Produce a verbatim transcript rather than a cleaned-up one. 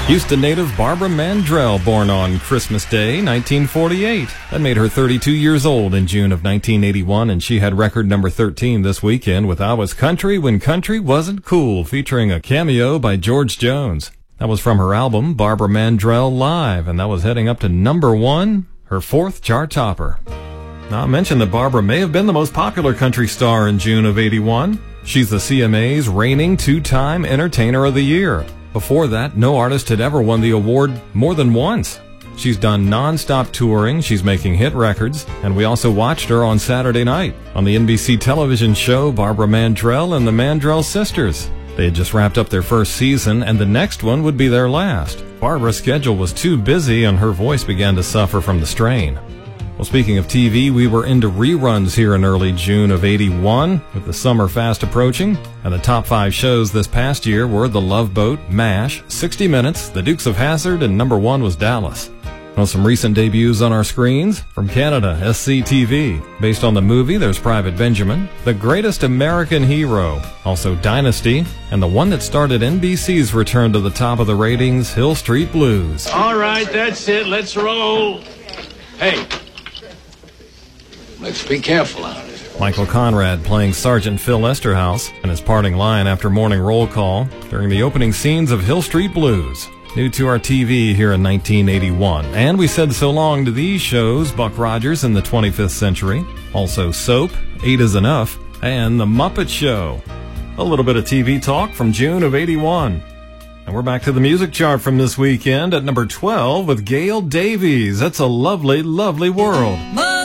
Houston native Barbara Mandrell, born on Christmas Day, nineteen forty-eight. That made her thirty-two years old in June of nineteen eighty-one, and she had record number thirteen this weekend with I Was Country When Country Wasn't Cool, featuring a cameo by George Jones. That was from her album, Barbara Mandrell Live, and that was heading up to number one, her fourth chart topper. Now, I mentioned that Barbara may have been the most popular country star in June of eighty-one. She's the C M A's reigning two-time Entertainer of the Year. Before that, no artist had ever won the award more than once. She's done non-stop touring, she's making hit records, and we also watched her on Saturday night on the N B C television show Barbara Mandrell and the Mandrell Sisters. They had just wrapped up their first season, and the next one would be their last. Barbara's schedule was too busy, and her voice began to suffer from the strain. Well, speaking of T V, we were into reruns here in early June of eighty-one, with the summer fast approaching, and the top five shows this past year were The Love Boat, MASH, sixty minutes, The Dukes of Hazzard, and number one was Dallas. Well, some recent debuts on our screens. From Canada, S C T V. Based on the movie, there's Private Benjamin, The Greatest American Hero, also Dynasty, and the one that started N B C's return to the top of the ratings, Hill Street Blues. All right, that's it. Let's roll. Hey. Let's be careful out there. Michael Conrad playing Sergeant Phil Esterhaus and his parting line after morning roll call during the opening scenes of Hill Street Blues. New to our T V here in nineteen eighty-one. And we said so long to these shows, Buck Rogers in the twenty-fifth Century, also Soap, Eight is Enough, and The Muppet Show. A little bit of T V talk from June of eighty-one. And we're back to the music chart from this weekend at number twelve with Gail Davies. That's a lovely, lovely world.